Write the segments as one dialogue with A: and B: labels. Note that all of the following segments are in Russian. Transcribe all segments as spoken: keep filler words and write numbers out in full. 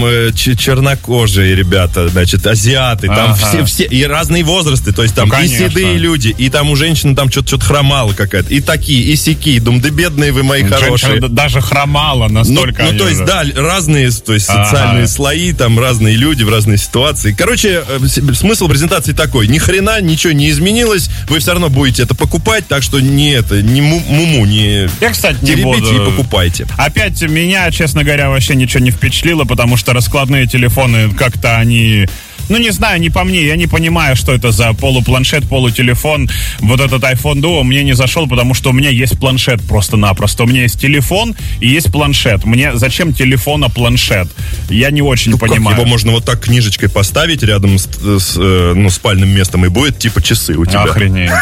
A: чернокожие ребята, значит, азиаты, там ага. все, все, и разные возрасты, то есть там ну, и седые люди, и там у женщины там что-то, что-то хромало какая-то, и такие, и сяки, думаю, да бедные вы мои женщина хорошие.
B: Даже хромала настолько.
A: Ну, ну то есть, да, разные, то есть ага. социальные слои, там разные люди в разные ситуации. Короче, смысл презентации такой, ни хрена ничего не изменилось, вы все равно будете это покупать, так что не это, не муму, не
B: Я, кстати, не
A: теребите
B: буду.
A: и покупайте.
B: Опять меня, честно говоря, вообще ничего не впечатлило, потому что раскладные телефоны как-то они... Ну, не знаю, не по мне, я не понимаю, что это за полупланшет, полутелефон. Вот этот iPhone Duo мне не зашел, потому что у меня есть планшет просто-напросто. У меня есть телефон и есть планшет. Мне зачем телефон, а планшет? Я не очень
A: ну,
B: понимаю.
A: Как? Его можно вот так книжечкой поставить рядом с, с ну, спальным местом, и будет типа часы у тебя.
B: Охренеть.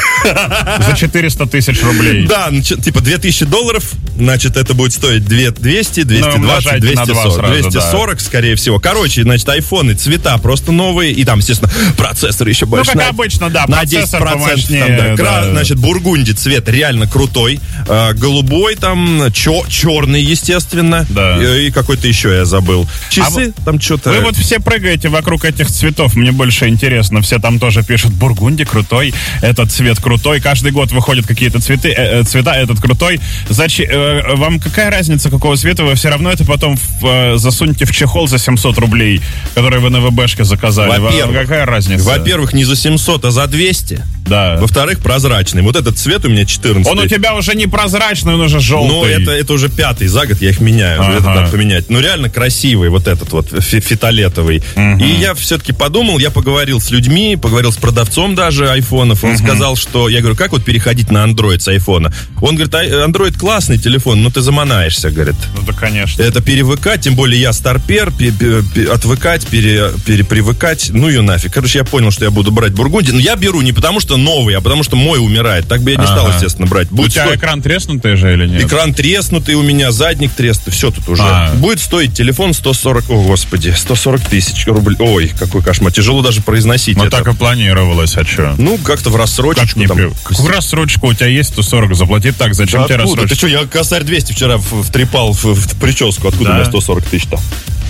B: За четыреста тысяч рублей.
A: Да, типа две тысячи долларов, значит, это будет стоить двести, двести двадцать, двести сорок. двести сорок, скорее всего. Короче, значит, айфоны, цвета просто новые. И там, естественно, процессор еще больше.
B: Ну, как на, обычно, да,
A: на десять процентов. Помощнее, там, да. Кра- да. Значит, бургунди цвет реально крутой. Э, голубой там, чё, черный, естественно. Да. И, и какой-то еще я забыл. Часы а там что-то...
B: Вы вот все прыгаете вокруг этих цветов. Мне больше интересно. Все там тоже пишут, бургунди крутой, этот цвет крутой. Каждый год выходят какие-то цветы, э, цвета, этот крутой. Зачем, э, вам какая разница, какого цвета? Вы все равно это потом в, э, засуньте в чехол за семьсот рублей, который вы на ВБшке заказали.
A: Во-первых,
B: какая разница?
A: Во-первых, не за семьсот, а за двести.
B: Да.
A: Во-вторых, прозрачный. Вот этот цвет у меня четырнадцать.
B: Он у тебя уже не прозрачный, он уже желтый.
A: Ну, это, это уже пятый за год, я их меняю. Ага. Это надо поменять. Ну, реально красивый вот этот вот фиолетовый. Угу. И я все-таки подумал, я поговорил с людьми, поговорил с продавцом даже айфонов. Он угу. сказал, что... Я говорю, как вот переходить на Android с айфона? Он говорит, Android классный телефон, но ты заманаешься, говорит.
B: Ну, да, конечно.
A: Это перевыкать, тем более я старпер, отвыкать, пере, перепривыкать. Ну, ее нафиг. Короче, я понял, что я буду брать бургунди. Но я беру не потому, что новый, а потому что мой умирает. Так бы я не ага. стал, естественно, брать. Будет
B: у тебя
A: стоить...
B: экран треснутый же или нет?
A: Экран треснутый у меня, задник треснутый, все тут уже.
B: А.
A: Будет стоить телефон сто сорок, о господи, сто сорок тысяч рублей. Ой, какой кошмар, тяжело даже произносить
B: ну,
A: это.
B: так и планировалось, а что?
A: Ну, как-то в рассрочечку.
B: Как
A: там...
B: Какую рассрочку? У тебя есть сто сорок, заплати так, зачем да тебе рассрочка?
A: Ты что, я косарь двести вчера втрепал в, в прическу, откуда да? у меня сто сорок тысяч-то?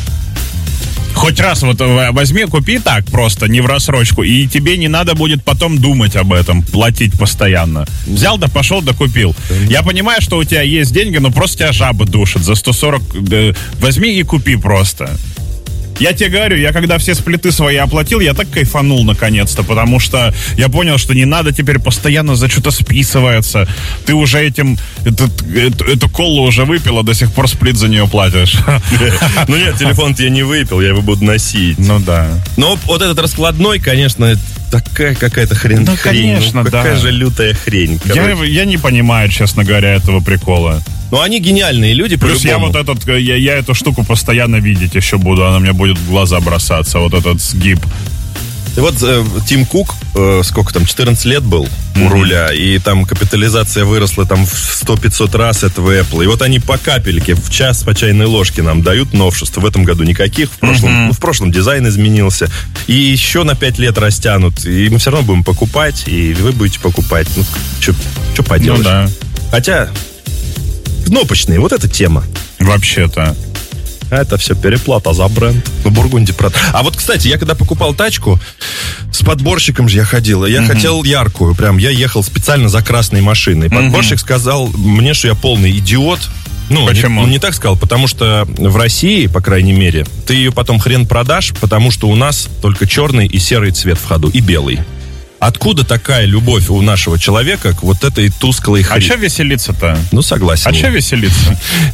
B: Хоть раз вот возьми, купи так просто, не в рассрочку, и тебе не надо будет потом думать об этом, платить постоянно. Взял, да пошел, да купил. Я понимаю, что у тебя есть деньги, но просто тебя жаба душит. За сто сорок да, возьми и купи просто. Я тебе говорю, я когда все сплиты свои оплатил, я так кайфанул наконец-то, потому что я понял, что не надо теперь постоянно за что-то списываться. Ты уже этим, эту, эту, эту колу уже выпил, а до сих пор сплит за нее платишь.
A: Ну нет, телефон-то я не выпил, я его буду носить.
B: Ну да.
A: Но вот этот раскладной, конечно, такая какая-то хрень.
B: Да, конечно, да.
A: Какая же лютая хрень.
B: Я, я не понимаю, честно говоря, этого прикола.
A: Ну, они гениальные люди,
B: плюс я вот этот, я, я эту штуку постоянно видеть еще буду, она мне будет в глаза бросаться, вот этот сгиб.
A: И вот э, Тим Кук, э, сколько там, четырнадцать лет был mm-hmm. у руля, и там капитализация выросла там в сто-пятьсот раз этого Apple. И вот они по капельке, в час по чайной ложке нам дают новшеств. В этом году никаких, в прошлом, mm-hmm. ну, в прошлом дизайн изменился. И еще на пять лет растянут. И мы все равно будем покупать, и вы будете покупать. Ну, что поделаешь?
B: Ну, да.
A: Хотя... Кнопочные, вот эта тема.
B: Вообще-то.
A: Это все переплата за бренд. Ну, Бургунди прод. А вот, кстати, я когда покупал тачку, с подборщиком же я ходил. Я mm-hmm. хотел яркую. Прям я ехал специально за красной машиной. Подборщик mm-hmm. сказал мне, что я полный идиот. Ну,
B: почему?
A: Не, он не так сказал, потому что в России, по крайней мере, ты ее потом хрен продашь, потому что у нас только черный и серый цвет в ходу, и белый. Откуда такая любовь у нашего человека к вот этой тусклой хрени?
B: А что веселиться-то?
A: Ну, согласен.
B: А что веселиться?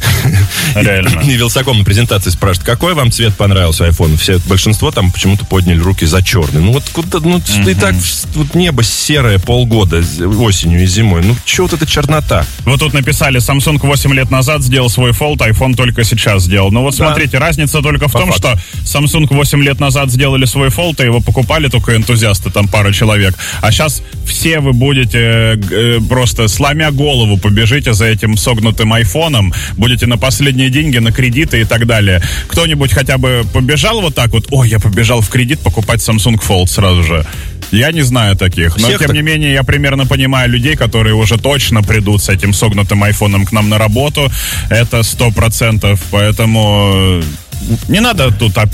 B: Реально.
A: И Вилсаком на презентации спрашивает, какой вам цвет понравился у айфона? Все, большинство там почему-то подняли руки за черный. Ну, вот куда, ну, и так вот небо серое полгода осенью и зимой. Ну, что вот эта чернота?
B: Вот тут написали, Samsung восемь лет назад сделал свой Fold, iPhone только сейчас сделал. Ну, вот смотрите, разница только в том, что Samsung восемь лет назад сделали свой Fold, и его покупали только энтузиасты, там пара человек. А сейчас все вы будете э, просто сломя голову побежите за этим согнутым айфоном, будете на последние деньги, на кредиты и так далее. Кто-нибудь хотя бы побежал вот так вот, ой, я побежал в кредит покупать Samsung Fold сразу же? Я не знаю таких, но
A: Всех
B: тем
A: так...
B: не менее я примерно понимаю людей, которые уже точно придут с этим согнутым айфоном к нам на работу. Это сто процентов, поэтому Не надо тут опять